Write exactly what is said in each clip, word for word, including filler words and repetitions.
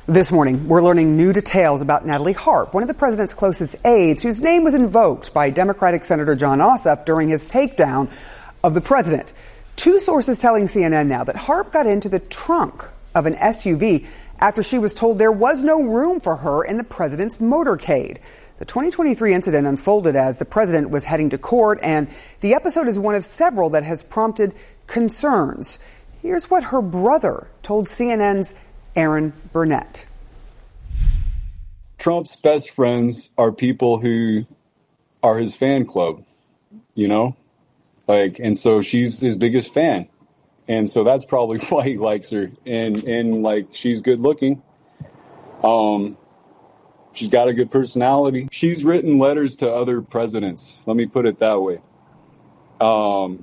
This morning, we're learning new details about Natalie Harp, one of the president's closest aides, whose name was invoked by Democratic Senator Jon Ossoff during his takedown of the president. Two sources telling C N N now that Harp got into the trunk of an S U V after she was told there was no room for her in the president's motorcade. The twenty twenty-three incident unfolded as the president was heading to court, and the episode is one of several that has prompted concerns. Here's what her brother told C N N's Aaron Burnett. Trump's best friends are people who are his fan club, you know, like, and so she's his biggest fan. And so that's probably why he likes her. And, and like, she's good looking. Um, she's got a good personality. She's written letters to other presidents. Let me put it that way. Um,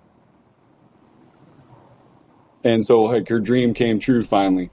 and so like her dream came true finally.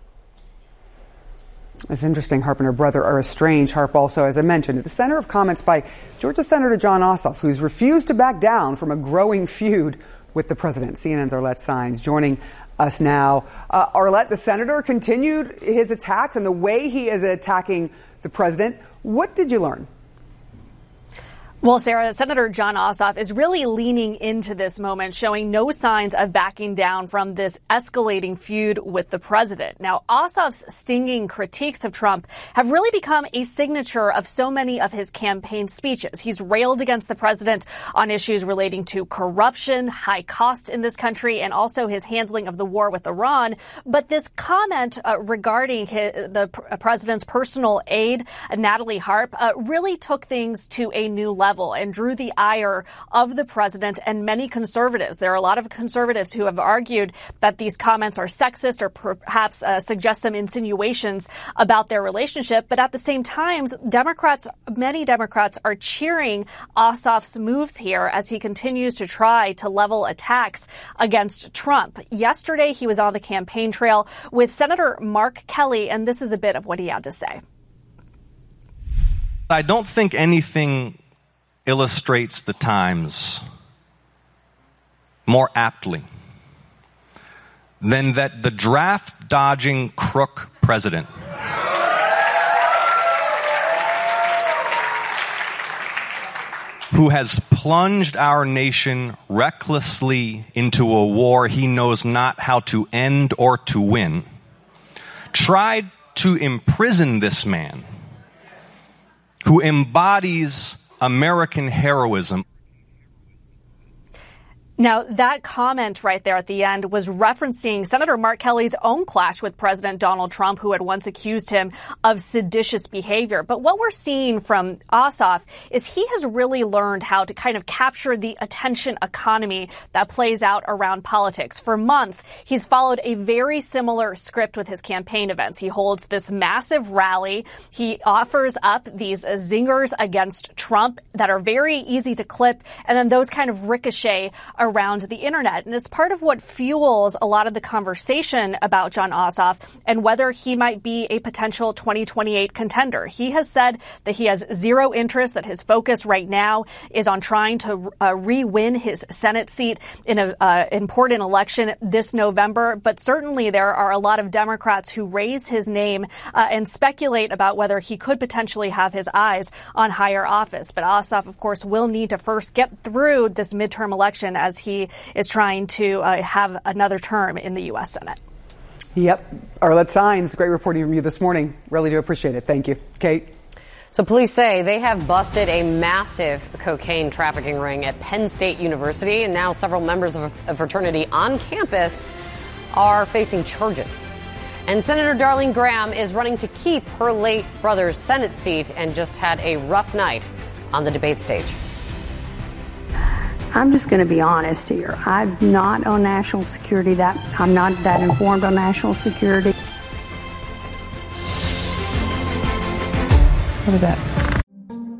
It's interesting. Harp and her brother are estranged. Harp also, as I mentioned, at the center of comments by Georgia Senator Jon Ossoff, who's refused to back down from a growing feud with the president. C N N's Arlette Saenz joining us now. Uh, Arlette, the senator continued his attacks and the way he is attacking the president. What did you learn? Well, Sarah, Senator Jon Ossoff is really leaning into this moment, showing no signs of backing down from this escalating feud with the president. Now, Ossoff's stinging critiques of Trump have really become a signature of so many of his campaign speeches. He's railed against the president on issues relating to corruption, high costs in this country, and also his handling of the war with Iran. But this comment uh, regarding his, the pr- president's personal aide, uh, Natalie Harp, uh, really took things to a new level and drew the ire of the president and many conservatives. There are a lot of conservatives who have argued that these comments are sexist or perhaps uh, suggest some insinuations about their relationship. But at the same time, Democrats, many Democrats are cheering Ossoff's moves here as he continues to try to level attacks against Trump. Yesterday, he was on the campaign trail with Senator Mark Kelly, and this is a bit of what he had to say. I don't think anything illustrates the times more aptly than that the draft-dodging crook president who has plunged our nation recklessly into a war he knows not how to end or to win, tried to imprison this man who embodies American heroism. Now, that comment right there at the end was referencing Senator Mark Kelly's own clash with President Donald Trump, who had once accused him of seditious behavior. But what we're seeing from Ossoff is he has really learned how to kind of capture the attention economy that plays out around politics. For months, he's followed a very similar script with his campaign events. He holds this massive rally. He offers up these zingers against Trump that are very easy to clip, and then those kind of ricochet around the internet. And it's part of what fuels a lot of the conversation about Jon Ossoff and whether he might be a potential twenty twenty-eight contender. He has said that he has zero interest, that his focus right now is on trying to uh, re-win his Senate seat in an uh, important election this November. But certainly there are a lot of Democrats who raise his name uh, and speculate about whether he could potentially have his eyes on higher office. But Ossoff, of course, will need to first get through this midterm election as he is trying to uh, have another term in the U S Senate. Yep. Arlette Saenz, great reporting from you this morning. Really do appreciate it. Thank you. Kate? So police say they have busted a massive cocaine trafficking ring at Penn State University, and now several members of a fraternity on campus are facing charges. And Senator Darlene Graham is running to keep her late brother's Senate seat and just had a rough night on the debate stage. I'm just going to be honest here. I'm not on national security. That I'm not that informed on national security. What was that?